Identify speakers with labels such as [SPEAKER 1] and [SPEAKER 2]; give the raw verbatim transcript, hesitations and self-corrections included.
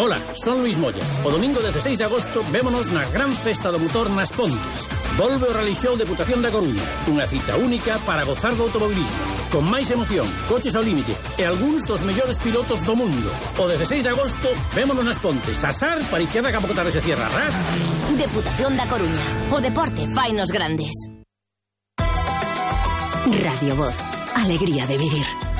[SPEAKER 1] Hola, son Luis Moya. O domingo dezasseis de agosto vémonos na gran festa do motor nas Pontes. Volve o Rally Show Deputación da Coruña. Unha cita única para gozar do automobilismo. Con máis emoción, coches ao límite e algúns dos mellores pilotos do mundo. O dezasseis de agosto vémonos nas Pontes. Asar para izquierda que a pouco tarde se cierra. Ras.
[SPEAKER 2] Deputación da Coruña. O deporte fainos grandes.
[SPEAKER 3] Radio Voz. Alegría de vivir.